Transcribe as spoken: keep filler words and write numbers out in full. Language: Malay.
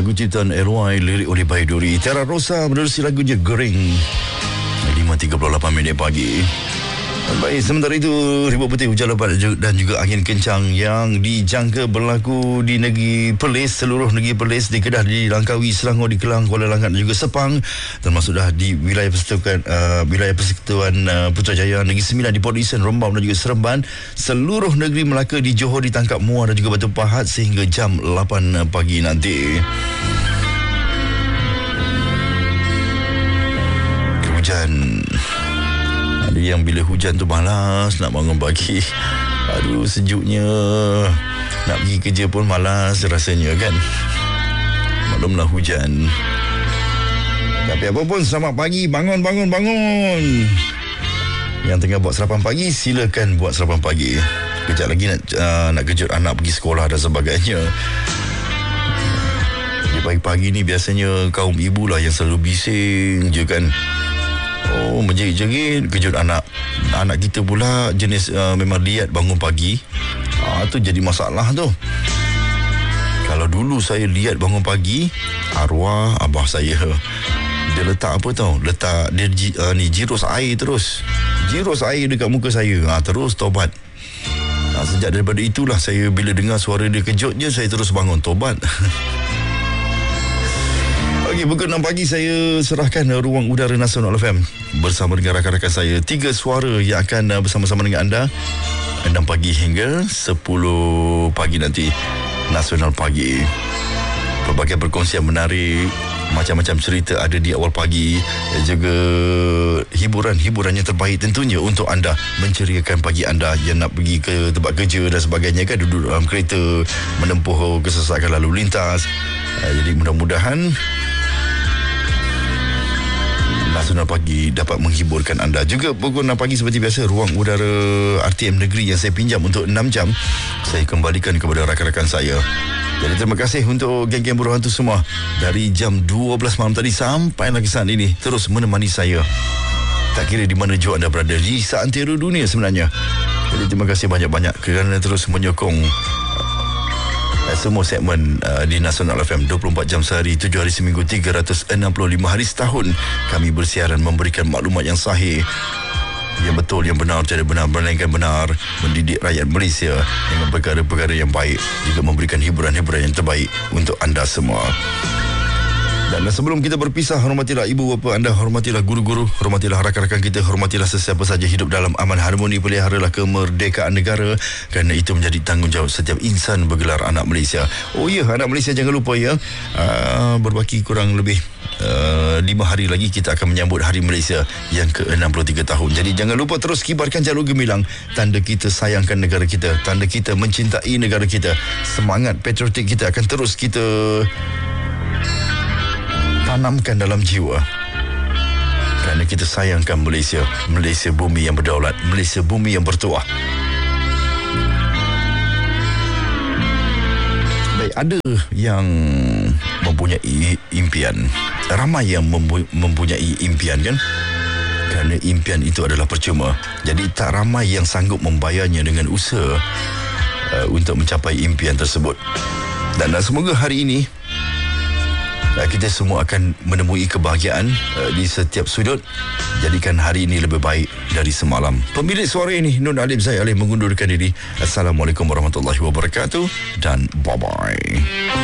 Lagu ciptaan R Y, lirik oleh Baiduri. Tiara Rosa menerusi lagunya Gering. lima tiga puluh lapan minit pagi. Baik, sementara itu ribut putih, hujan lebat dan juga angin kencang yang dijangka berlaku di negeri Perlis, seluruh negeri Perlis, di Kedah, di Langkawi, Selangor, di Kelang, Kuala Langat dan juga Sepang, termasuk dah di wilayah persekutuan uh, wilayah persekutuan uh, Putrajaya, Negeri Sembilan, di Port Dickson, Rembau dan juga Seremban, seluruh negeri Melaka, di Johor, di Tangkap Muar dan juga Batu Pahat sehingga jam lapan pagi nanti. Hujan. Ada yang bila hujan tu malas nak bangun pagi. Aduh, sejuknya. Nak pergi kerja pun malas rasanya kan. Maklumlah hujan. Tapi apa pun, selamat pagi. Bangun, bangun, bangun. Yang tengah buat sarapan pagi, silakan buat sarapan pagi. Kejap lagi nak uh, nak kejut anak pergi sekolah dan sebagainya. Di pagi-pagi ni biasanya kaum ibu lah yang selalu bising je kan. Oh, menjerit-jerit kejut anak. Anak kita pula jenis uh, memang liat bangun pagi. Ah, tu jadi masalah tu. Kalau dulu saya liat bangun pagi, arwah abah saya, dia letak apa tau? Letak dia uh, ni jirus air terus. Jirus air dekat muka saya. Ah, terus tobat. Ah, sejak daripada itulah saya bila dengar suara dia kejut je, saya terus bangun tobat. Okey, pukul enam pagi saya serahkan ruang udara Nasional F M bersama dengan rakan-rakan saya. Tiga suara yang akan bersama-sama dengan anda enam pagi hingga sepuluh pagi nanti. Nasional Pagi. Pelbagai perkongsian menarik, macam-macam cerita ada di awal pagi, dan juga hiburan-hiburan yang terbaik tentunya untuk anda menceriakan pagi anda yang nak pergi ke tempat kerja dan sebagainya kan, duduk dalam kereta menempuh kesesakan lalu lintas. Jadi mudah-mudahan Nasional Pagi dapat menghiburkan anda. Juga pukul enam pagi seperti biasa, ruang udara R T M Negeri yang saya pinjam untuk enam jam, saya kembalikan kepada rakan-rakan saya. Jadi terima kasih untuk geng-geng buruh hantu semua. Dari jam dua belas malam tadi sampai lagi saat ini terus menemani saya. Tak kira di mana jua anda berada di seantero dunia sebenarnya. Jadi terima kasih banyak-banyak kerana terus menyokong semua segmen uh, di Nasional F M. Dua puluh empat jam sehari, tujuh hari seminggu, tiga ratus enam puluh lima hari setahun kami bersiaran memberikan maklumat yang sahih, yang betul, yang benar, cara benar, melainkan benar, mendidik rakyat Malaysia dengan perkara-perkara yang baik, juga memberikan hiburan-hiburan yang terbaik untuk anda semua. Dan sebelum kita berpisah, hormatilah ibu bapa anda, hormatilah guru-guru, hormatilah rakan-rakan kita, hormatilah sesiapa saja hidup dalam aman harmoni, peliharalah kemerdekaan negara, kerana itu menjadi tanggungjawab setiap insan bergelar anak Malaysia. Oh ya, anak Malaysia jangan lupa ya, uh, berbaki kurang lebih uh, lima hari lagi kita akan menyambut Hari Malaysia yang ke enam puluh tiga tahun. Jadi jangan lupa terus kibarkan jalur gemilang, tanda kita sayangkan negara kita, tanda kita mencintai negara kita. Semangat patriotik kita akan terus kita tanamkan dalam jiwa, kerana kita sayangkan Malaysia, Malaysia bumi yang berdaulat, Malaysia bumi yang bertuah. Baik, ada yang mempunyai impian, ramai yang mempu- mempunyai impian kan, kerana impian itu adalah percuma. Jadi tak ramai yang sanggup membayarnya dengan usaha uh, untuk mencapai impian tersebut. Dan uh, semoga hari ini kita semua akan menemui kebahagiaan uh, di setiap sudut. Jadikan hari ini lebih baik dari semalam. Pemilik suara ini Nun Alim, saya Alim mengundurkan diri. Assalamualaikum warahmatullahi wabarakatuh dan bye-bye.